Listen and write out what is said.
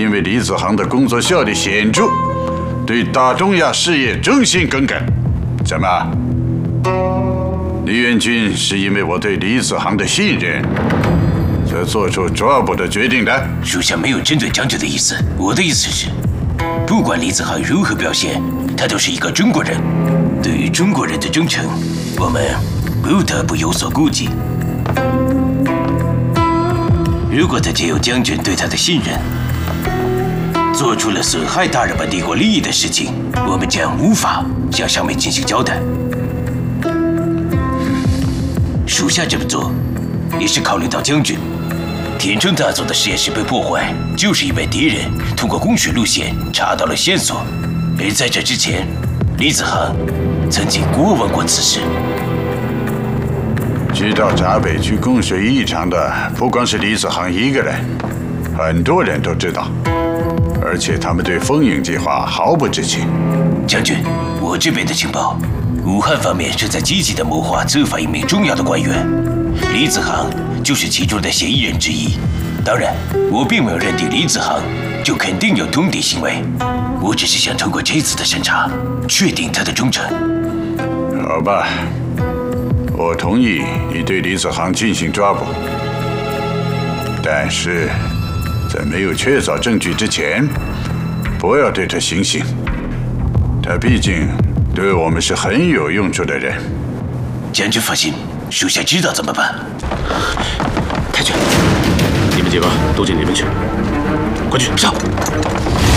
因为李子航的工作效率显著，对大东亚事业忠心耿耿。怎么？李元军是因为我对李子航的信任，才做出抓捕的决定的？ 属下没有针对将军的意思，我的意思是，不管李子航如何表现，他都是一个中国人。对于中国人的忠诚，我们不得不有所顾忌。如果他借由将军对他的信任，做出了损害大日本帝国利益的事情，我们将无法向上面进行交代。属下这么做，也是考虑到将军田中大佐的实验室被破坏，就是因为敌人通过供水路线查到了线索，而在这之前，李子航曾经过问过此事。 知道闸北区供水异常的不光是李子航一个人，很多人都知道，而且他们对风影计划毫不知情。 将军，我这边的情报，武汉方面正在积极的谋划责罚一名重要的官员，李子航就是其中的嫌疑人之一。当然，我并没有认定李子航就肯定有通敌行为，我只是想通过这次的审查，确定他的忠诚。 好吧，我同意你对李子航进行抓捕，但是在没有确凿证据之前，不要对他行刑。他毕竟对我们是很有用处的人。 将军放心，属下知道怎么办。 太君，你们几个都进里面去，快去上！